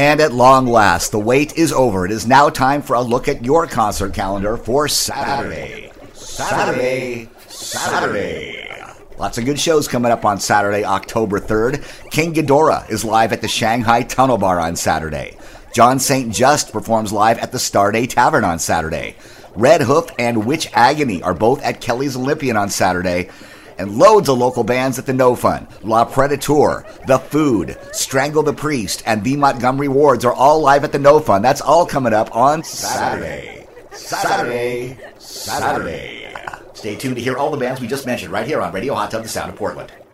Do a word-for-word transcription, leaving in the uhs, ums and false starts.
And at long last, the wait is over. It is now time for a look at your concert calendar for Saturday. Saturday. Saturday. Lots of good shows coming up on Saturday, October third. King Ghidorah is live at the Shanghai Tunnel Bar on Saturday. John Saint Just performs live at the Starday Tavern on Saturday. Red Hoof and Witch Agony are both at Kelly's Olympian on Saturday. And loads of local bands at the No Fun. La Predator, The Food, Strangle the Priest, and The Montgomery Wards are all live at the No Fun. That's all coming up on Saturday. Saturday. Saturday. Stay tuned to hear all the bands we just mentioned right here on Radio Hot Tub, the Sound of Portland.